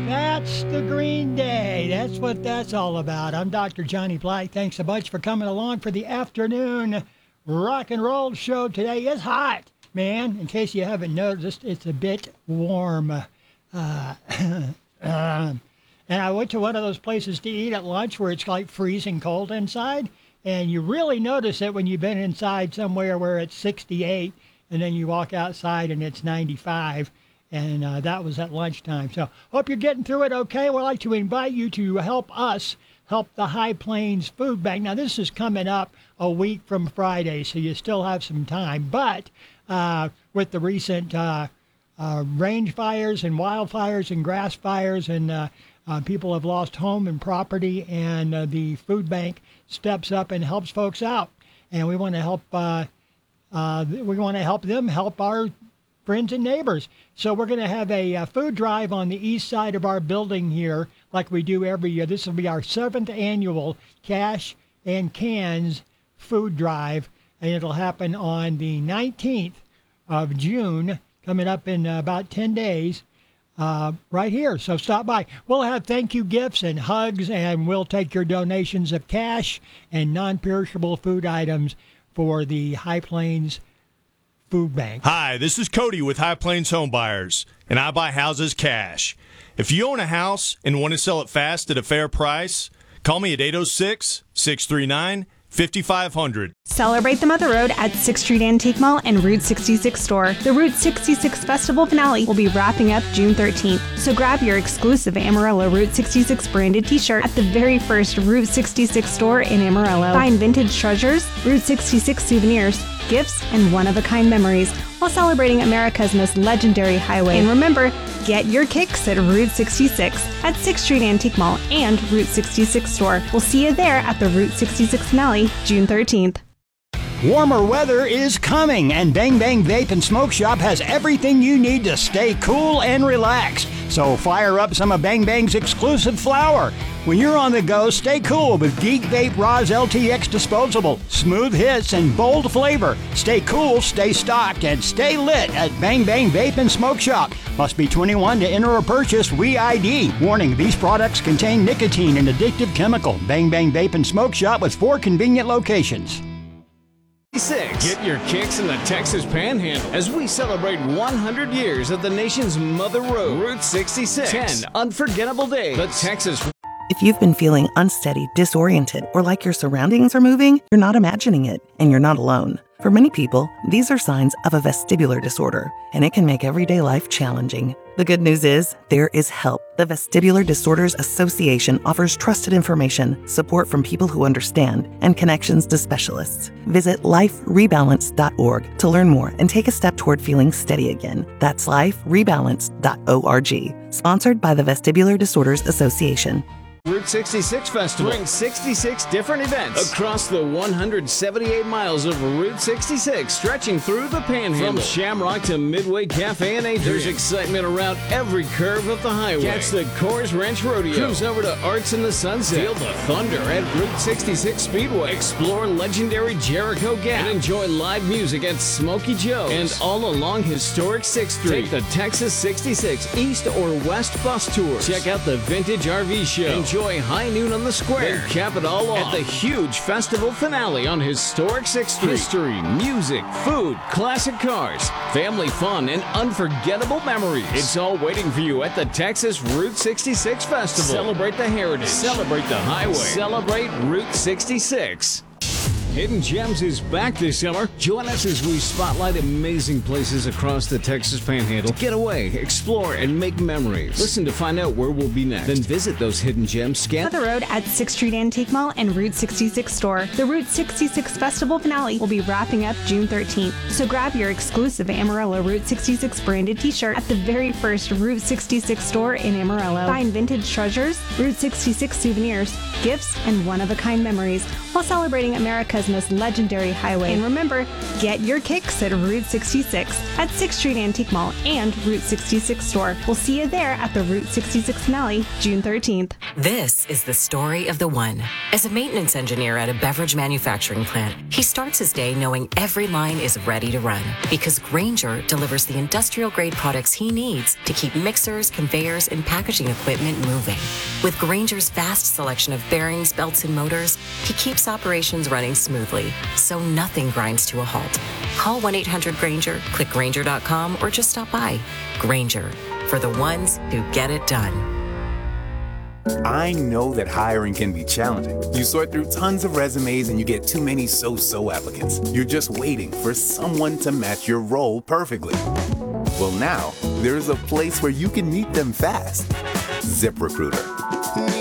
That's the Green Day. That's what that's all about. I'm Dr. Johnny Black. Thanks so much for coming along for the afternoon rock and roll show today. It's hot, man. In case you haven't noticed, it's a bit warm. And I went to one of those places to eat at lunch where it's like freezing cold inside. And you really notice it when you've been inside somewhere where it's 68 and then you walk outside and it's 95. And that was at lunchtime. So hope you're getting through it okay. We'd like to invite you to help us help the High Plains Food Bank. Now, this is coming up a week from Friday, so you still have some time. But with the recent range fires and wildfires and grass fires, and people have lost home and property, and the food bank steps up and helps folks out. And we want to help. We want to help them help our friends and neighbors. So we're going to have a food drive on the east side of our building here, like we do every year. This will be our 7th annual Cash and Cans food drive, and it'll happen on the 19th of June, coming up in about 10 days, right here. So stop by. We'll have thank you gifts and hugs, and we'll take your donations of cash and non-perishable food items for the High Plains Food Bank. Hi, this is Cody with High Plains Home Buyers, and I buy houses cash. If you own a house and want to sell it fast at a fair price, call me at 806-639-5500. Celebrate the Mother Road at 6th Street Antique Mall and Route 66 store. The Route 66 Festival finale will be wrapping up June 13th, so grab your exclusive Amarillo Route 66 branded t-shirt at the very first Route 66 store in Amarillo. Find vintage treasures, Route 66 souvenirs, gifts, and one-of-a-kind memories while celebrating America's most legendary highway. And remember, get your kicks at Route 66 at 6th Street Antique Mall and Route 66 store. We'll see you there at the Route 66 finale, June 13th. Warmer weather is coming, and Bang Bang Vape and Smoke Shop has everything you need to stay cool and relaxed. So fire up some of Bang Bang's exclusive flower. When you're on the go, stay cool with Geek Vape Roz LTX Disposable. Smooth hits and bold flavor. Stay cool, stay stocked, and stay lit at Bang Bang Vape and Smoke Shop. Must be 21 to enter or purchase WeID. Warning, these products contain nicotine and addictive chemical. Bang Bang Vape and Smoke Shop with 4 convenient locations. Get your kicks in the Texas Panhandle as we celebrate 100 years of the nation's Mother Road, Route 66. 10 unforgettable days. The Texas. If you've been feeling unsteady, disoriented, or like your surroundings are moving, you're not imagining it, and you're not alone. For many people, these are signs of a vestibular disorder, and it can make everyday life challenging. The good news is, there is help. The Vestibular Disorders Association offers trusted information, support from people who understand, and connections to specialists. Visit liferebalance.org to learn more and take a step toward feeling steady again. That's liferebalance.org. Sponsored by the Vestibular Disorders Association. Route 66 Festival brings 66 different events across the 178 miles of Route 66, stretching through the Panhandle. From Shamrock to Midway Cafe and Adrian. There's excitement around every curve of the highway. Catch the Coors Ranch Rodeo. Cruise over to Arts in the Sunset. Feel the thunder at Route 66 Speedway. Explore legendary Jericho Gap. And enjoy live music at Smokey Joe's. And all along historic 6th Street. Take the Texas 66 East or West bus tour. Check out the Vintage RV Show. Enjoy High Noon on the Square. Then cap it all off at the huge festival finale on historic 6th Street. History, music, food, classic cars, family fun, and unforgettable memories. It's all waiting for you at the Texas Route 66 Festival. Celebrate the heritage. Celebrate the highway. Celebrate Route 66. Hidden Gems is back this summer. Join us as we spotlight amazing places across the Texas Panhandle. Get away, explore, and make memories. Listen to find out where we'll be next. Then visit those hidden gems. Scan The road at 6th Street Antique Mall and Route 66 store. The Route 66 Festival finale will be wrapping up June 13th, so grab your exclusive Amarillo Route 66 branded t-shirt at the very first Route 66 store in Amarillo. Find vintage treasures, Route 66 souvenirs, gifts, and one-of-a-kind memories while celebrating America's Fresno's legendary highway. And remember, get your kicks at Route 66 at 6th Street Antique Mall and Route 66 store. We'll see you there at the Route 66 finale, June 13th. This is the story of the one. As a maintenance engineer at a beverage manufacturing plant, he starts his day knowing every line is ready to run because Grainger delivers the industrial-grade products he needs to keep mixers, conveyors, and packaging equipment moving. With Grainger's vast selection of bearings, belts, and motors, he keeps operations running smoothly, so nothing grinds to a halt. Call 1-800-GRAINGER, click Grainger.com, or just stop by. Grainger, for the ones who get it done. I know that hiring can be challenging. You sort through tons of resumes and you get too many so-so applicants. You're just waiting for someone to match your role perfectly. Well, now, there's a place where you can meet them fast. ZipRecruiter.